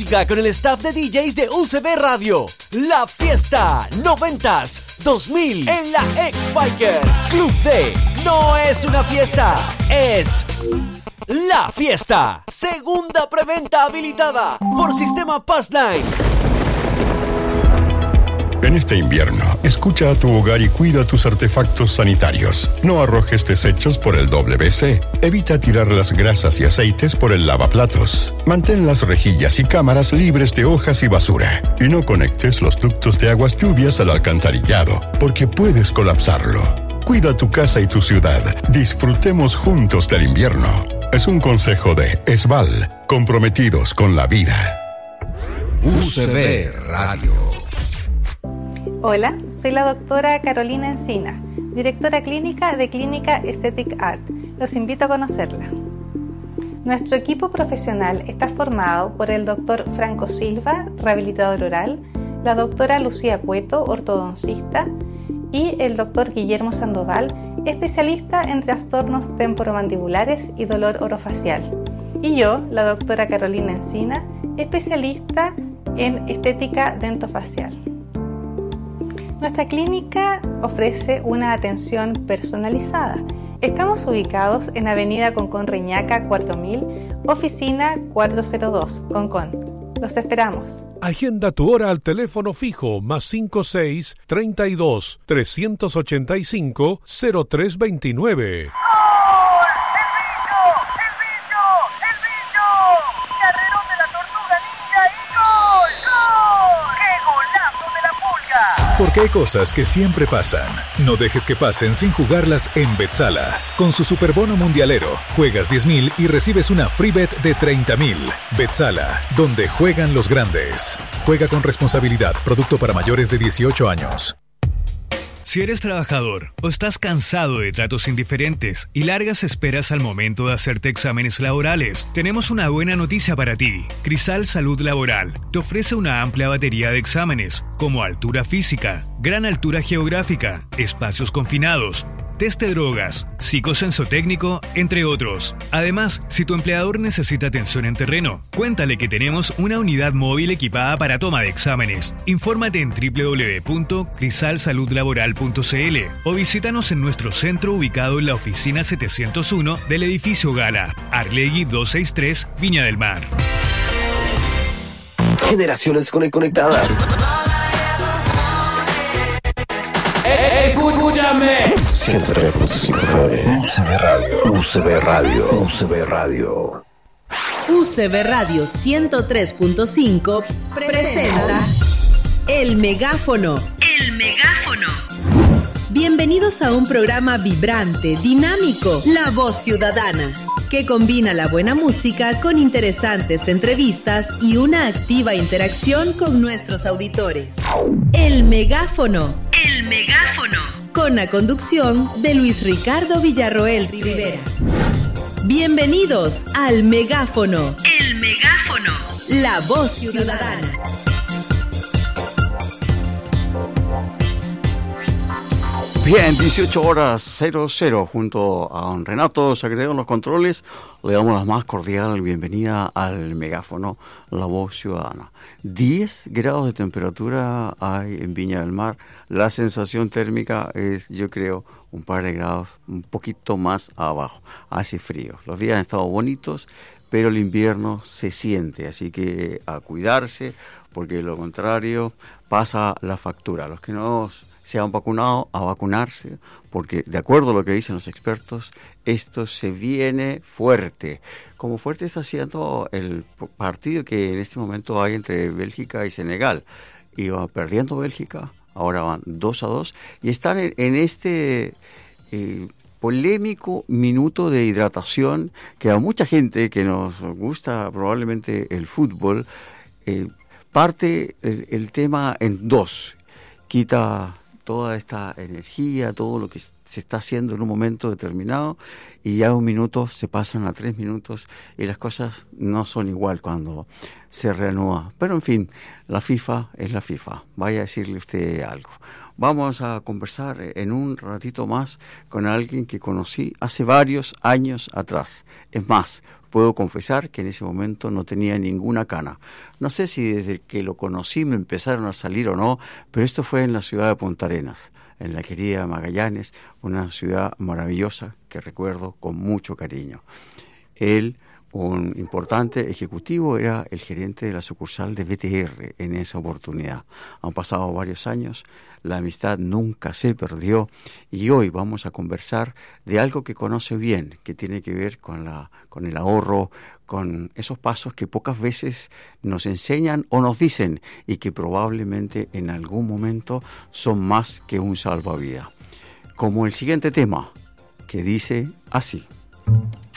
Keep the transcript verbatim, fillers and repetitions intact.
música con el staff de D Js de U C B Radio. La fiesta noventas dos mil en la X-Biker. Club D no es una fiesta, es la fiesta. Segunda preventa habilitada por Sistema Passline. En este invierno, escucha a tu hogar y cuida tus artefactos sanitarios. No arrojes desechos por el W C. Evita tirar las grasas y aceites por el lavaplatos. Mantén las rejillas y cámaras libres de hojas y basura. Y no conectes los ductos de aguas lluvias al alcantarillado, porque puedes colapsarlo. Cuida tu casa y tu ciudad. Disfrutemos juntos del invierno. Es un consejo de ESVAL, comprometidos con la vida. U C B Radio. Hola, soy la doctora Carolina Encina, directora clínica de Clínica Aesthetic Art. Los invito a conocerla. Nuestro equipo profesional está formado por el doctor Franco Silva, rehabilitador oral, la doctora Lucía Cueto, ortodoncista, y el doctor Guillermo Sandoval, especialista en trastornos temporomandibulares y dolor orofacial. Y yo, la doctora Carolina Encina, especialista en estética dentofacial. Nuestra clínica ofrece una atención personalizada. Estamos ubicados en Avenida Concón Reñaca cuatro mil, oficina cuatrocientos dos, Concón. Los esperamos. Agenda tu hora al teléfono fijo más cinco seis, treinta y dos, trescientos ochenta y cinco, cero tres veintinueve. Porque hay cosas que siempre pasan. No dejes que pasen sin jugarlas en Betsala. Con su superbono mundialero, juegas diez mil y recibes una free bet de treinta mil. Betsala, donde juegan los grandes. Juega con responsabilidad. Producto para mayores de dieciocho años. Si eres trabajador o estás cansado de tratos indiferentes y largas esperas al momento de hacerte exámenes laborales, tenemos una buena noticia para ti. Crisal Salud Laboral te ofrece una amplia batería de exámenes, como altura física, gran altura geográfica, espacios confinados, test de drogas, psicosensotécnico, entre otros. Además, si tu empleador necesita atención en terreno, cuéntale que tenemos una unidad móvil equipada para toma de exámenes. Infórmate en doble u doble u doble u punto crisal salud laboral punto c l o visítanos en nuestro centro ubicado en la oficina setecientos uno del edificio Gala, Arlegui doscientos sesenta y tres, Viña del Mar. Generaciones conectadas. Escúchame. ciento tres punto cinco F M. U C B Radio. U C B Radio. U C B Radio. U C B Radio ciento tres punto cinco presenta El Megáfono. El Megáfono. Bienvenidos a un programa vibrante, dinámico, La Voz Ciudadana, que combina la buena música con interesantes entrevistas y una activa interacción con nuestros auditores. El Megáfono. El Megáfono. Con la conducción de Luis Ricardo Villarroel Rivera. Bienvenidos al Megáfono. El Megáfono. La Voz Ciudadana. Bien, dieciocho horas cero cero, junto a don Renato Sagredo en los controles, le damos la más cordial bienvenida al Megáfono, La Voz Ciudadana. diez grados de temperatura hay en Viña del Mar. La sensación térmica es, yo creo, un par de grados, un poquito más abajo. Hace frío. Los días han estado bonitos, pero el invierno se siente, así que a cuidarse, porque de lo contrario pasa la factura. Los que no se han vacunado, a vacunarse, porque de acuerdo a lo que dicen los expertos, esto se viene fuerte. Como fuerte está siendo el partido que en este momento hay entre Bélgica y Senegal. Iba perdiendo Bélgica, ahora van dos a dos, y están en, en este eh, polémico minuto de hidratación que a mucha gente que nos gusta probablemente el fútbol, eh, parte el, el tema en dos. Quita toda esta energía, todo lo que se está haciendo en un momento determinado y ya un minuto se pasan a tres minutos y las cosas no son igual cuando se reanuda. Pero en fin, la FIFA es la FIFA. Vaya a decirle usted algo. Vamos a conversar en un ratito más con alguien que conocí hace varios años atrás. Es más, puedo confesar que en ese momento no tenía ninguna cana. No sé si desde que lo conocí me empezaron a salir o no, pero esto fue en la ciudad de Punta Arenas, en la querida Magallanes, una ciudad maravillosa que recuerdo con mucho cariño. Él, un importante ejecutivo, era el gerente de la sucursal de B T R en esa oportunidad. Han pasado varios años, la amistad nunca se perdió y hoy vamos a conversar de algo que conoce bien, que tiene que ver con, la, con el ahorro, con esos pasos que pocas veces nos enseñan o nos dicen y que probablemente en algún momento son más que un salvavidas. Como el siguiente tema, que dice así.